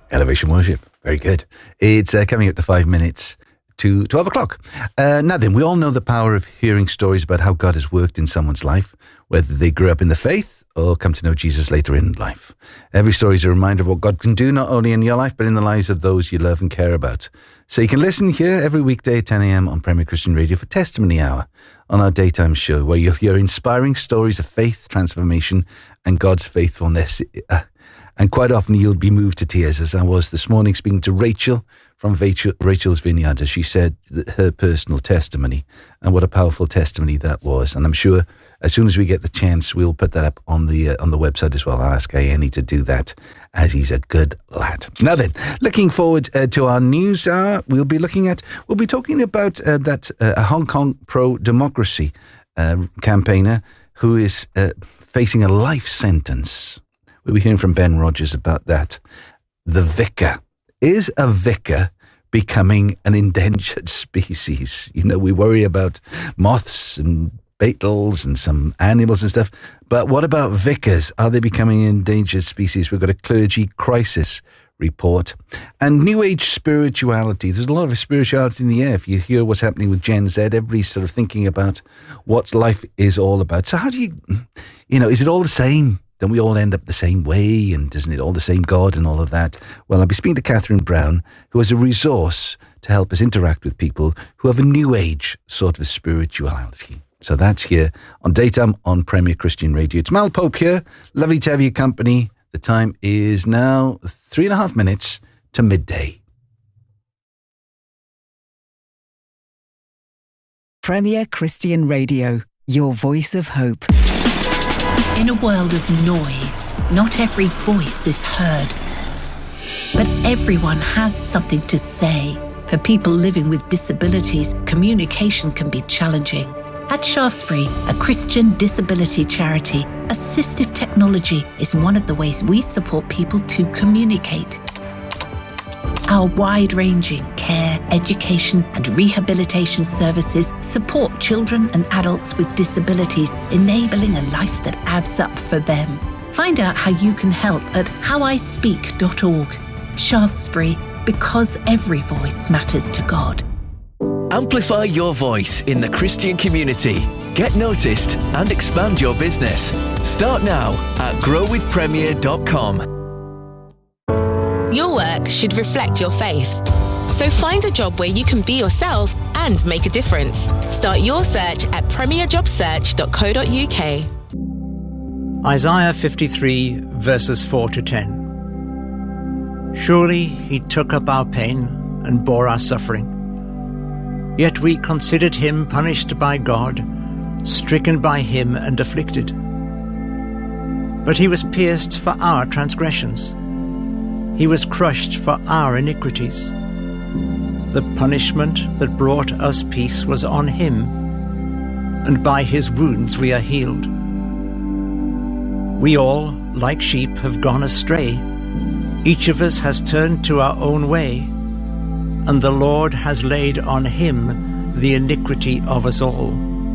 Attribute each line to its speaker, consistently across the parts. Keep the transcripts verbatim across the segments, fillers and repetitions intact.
Speaker 1: Elevation Worship. Very good. It's uh, coming up to five minutes to twelve o'clock. Uh, now then, we all know the power of hearing stories about how God has worked in someone's life, whether they grew up in the faith or come to know Jesus later in life. Every story is a reminder of what God can do, not only in your life, but in the lives of those you love and care about. So you can listen here every weekday at ten a.m. on Premier Christian Radio for Testimony Hour on our daytime show, where you'll hear inspiring stories of faith, transformation, and God's faithfulness. Uh, And quite often you'll be moved to tears, as I was this morning speaking to Rachel from Rachel, Rachel's Vineyard, as she said her personal testimony, and what a powerful testimony that was. And I'm sure as soon as we get the chance, we'll put that up on the uh, on the website as well. I'll ask Ian to do that, as he's a good lad. Now then, looking forward uh, to our news hour, we'll be looking at, we'll be talking about uh, that uh, Hong Kong pro-democracy uh, campaigner who is uh, facing a life sentence. We'll be hearing from Ben Rogers about that. The vicar. Is a vicar becoming an endangered species? You know, we worry about moths and beetles and some animals and stuff. But what about vicars? Are they becoming an endangered species? We've got a clergy crisis report. And New Age spirituality. There's a lot of spirituality in the air. If you hear what's happening with Gen Z, everybody's sort of thinking about what life is all about. So how do you, you know, is it all the same? Then we all end up the same way, and isn't it all the same God and all of that? Well, I'll be speaking to Catherine Brown, who has a resource to help us interact with people who have a new age sort of spirituality. So that's here on Daytime on Premier Christian Radio. It's Mal Pope here. Lovely to have your company. The time is now three and a half minutes to midday.
Speaker 2: Premier Christian Radio, your voice of hope.
Speaker 3: In a world of noise, not every voice is heard. But everyone has something to say. For people living with disabilities, communication can be challenging. At Shaftesbury, a Christian disability charity, assistive technology is one of the ways we support people to communicate. Our wide-ranging care, education and rehabilitation services support children and adults with disabilities, enabling a life that adds up for them. Find out how you can help at how I speak dot org. Shaftesbury, because every voice matters to God.
Speaker 4: Amplify your voice in the Christian community. Get noticed and expand your business. Start now at grow with premier dot com.
Speaker 5: Your work should reflect your faith. So find a job where you can be yourself and make a difference. Start your search at premier job search dot co dot uk.
Speaker 6: Isaiah fifty-three, verses four to ten. Surely he took up our pain and bore our suffering. Yet we considered him punished by God, stricken by him and afflicted. But he was pierced for our transgressions. He was crushed for our iniquities. The punishment that brought us peace was on him, and by his wounds we are healed. We all, like sheep, have gone astray. Each of us has turned to our own way, and the Lord has laid on him the iniquity of us all.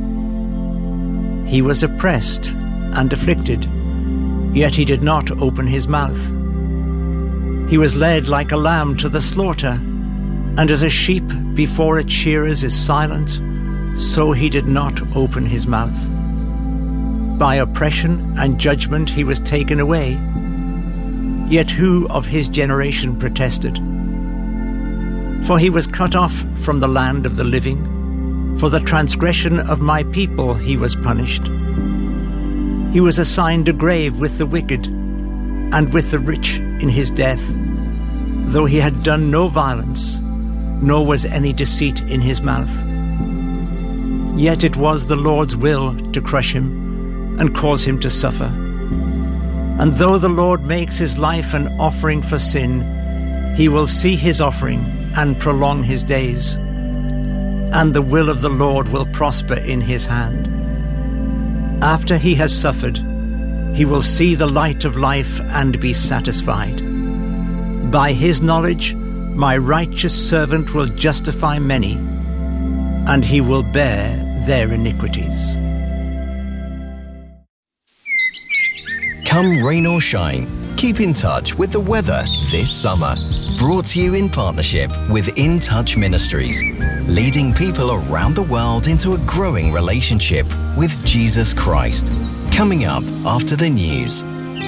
Speaker 6: He was oppressed and afflicted, yet he did not open his mouth. He was led like a lamb to the slaughter, and as a sheep before its shearers is silent, so he did not open his mouth. By oppression and judgment he was taken away. Yet who of his generation protested? For he was cut off from the land of the living. For the transgression of my people he was punished. He was assigned a grave with the wicked, and with the rich in his death, though he had done no violence, nor was any deceit in his mouth. Yet it was the Lord's will to crush him and cause him to suffer. And though the Lord makes his life an offering for sin, he will see his offering and prolong his days, and the will of the Lord will prosper in his hand. After he has suffered, he will see the light of life and be satisfied. By his knowledge, my righteous servant will justify many, and he will bear their iniquities.
Speaker 7: Come rain or shine, Keep in touch with the weather this summer. Brought to you in partnership with In Touch Ministries, leading people around the world into a growing relationship with Jesus Christ. Coming up after the news.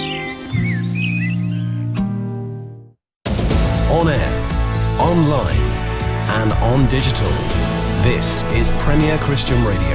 Speaker 8: On air, online, and on digital. This is Premier Christian Radio.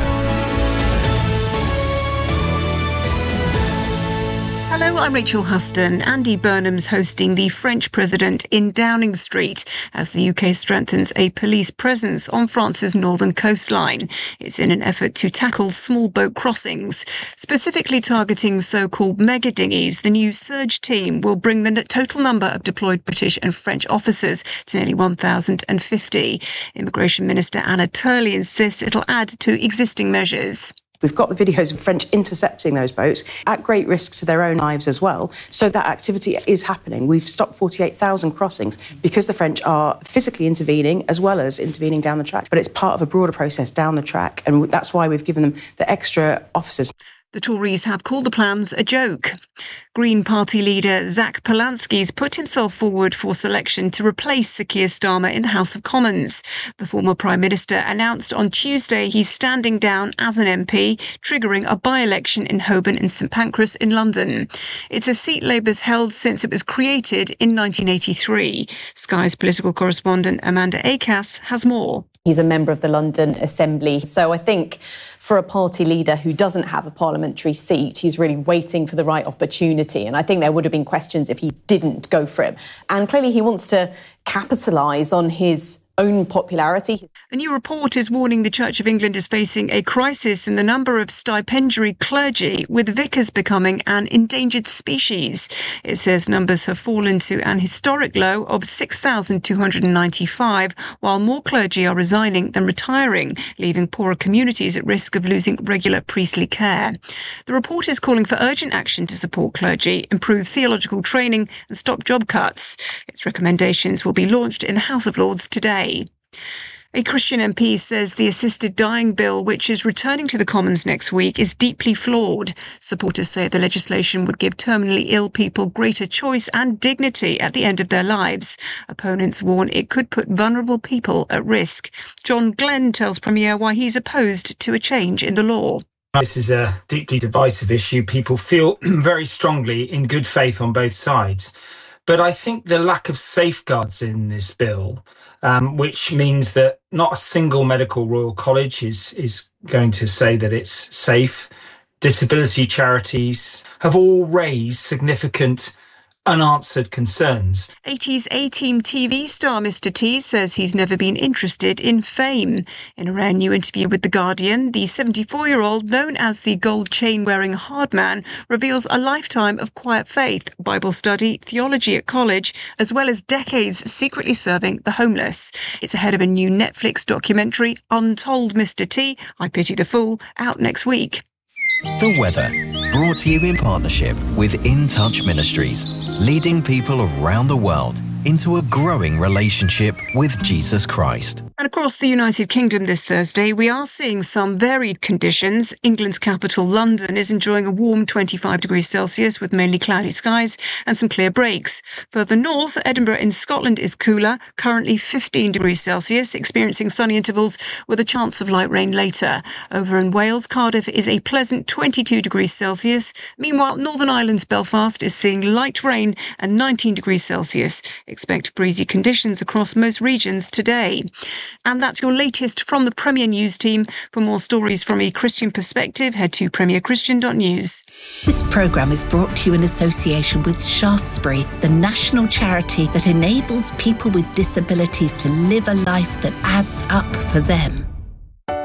Speaker 9: Hello, I'm Rachel Huston. Andy Burnham's hosting the French president in Downing Street as the U K strengthens a police presence on France's northern coastline. It's in an effort to tackle small boat crossings, specifically targeting so-called mega dinghies. The new Surge team will bring the total number of deployed British and French officers to nearly one thousand fifty. Immigration Minister Anna Turley insists it'll add to existing measures.
Speaker 10: We've got the videos of French intercepting those boats at great risk to their own lives as well. So that activity is happening. We've stopped forty-eight thousand crossings because the French are physically intervening as well as intervening down the track. But it's part of a broader process down the track, and that's why we've given them the extra officers.
Speaker 9: The Tories have called the plans a joke. Green Party leader Zach Polanski's put himself forward for selection to replace Sir Keir Starmer in the House of Commons. The former Prime Minister announced on Tuesday he's standing down as an M P, triggering a by-election in Holborn and St Pancras in London. It's a seat Labour's held since it was created in nineteen eighty-three. Sky's political correspondent Amanda Acass has more.
Speaker 11: He's a member of the London Assembly. So I think for a party leader who doesn't have a parliamentary seat, he's really waiting for the right opportunity. And I think there would have been questions if he didn't go for it. And clearly he wants to capitalise on his own popularity.
Speaker 9: A new report is warning the Church of England is facing a crisis in the number of stipendiary clergy, with vicars becoming an endangered species. It says numbers have fallen to an historic low of six thousand two hundred ninety-five, while more clergy are resigning than retiring, leaving poorer communities at risk of losing regular priestly care. The report is calling for urgent action to support clergy, improve theological training and stop job cuts. Its recommendations will be launched in the House of Lords today. A Christian M P says the assisted dying bill, which is returning to the Commons next week, is deeply flawed. Supporters say the legislation would give terminally ill people greater choice and dignity at the end of their lives. Opponents warn it could put vulnerable people at risk. John Glenn tells Premier why he's opposed to a change in the law.
Speaker 12: This is a deeply divisive issue. People feel very strongly in good faith on both sides. But I think the lack of safeguards in this bill, um, which means that not a single medical Royal College is, is going to say that it's safe. Disability charities have all raised significant unanswered concerns.
Speaker 9: eighties A-Team T V star Mister T says he's never been interested in fame. In a rare new interview with The Guardian, the seventy-four-year-old, known as the gold chain-wearing hard man, reveals a lifetime of quiet faith, Bible study, theology at college, as well as decades secretly serving the homeless. It's ahead of a new Netflix documentary, Untold Mister T, I Pity the Fool, out next week.
Speaker 7: The weather, brought to you in partnership with In Touch Ministries, leading people around the world into a growing relationship with Jesus Christ.
Speaker 9: And across the United Kingdom this Thursday, we are seeing some varied conditions. England's capital, London, is enjoying a warm twenty-five degrees Celsius with mainly cloudy skies and some clear breaks. Further north, Edinburgh in Scotland is cooler, currently fifteen degrees Celsius, experiencing sunny intervals with a chance of light rain later. Over in Wales, Cardiff is a pleasant twenty-two degrees Celsius. Meanwhile, Northern Ireland's Belfast is seeing light rain and nineteen degrees Celsius. Expect breezy conditions across most regions today. And that's your latest from the Premier News team. For more stories from a Christian perspective, head to premier christian dot news.
Speaker 3: This programme is brought to you in association with Shaftesbury, the national charity that enables people with disabilities to live a life that adds up for them.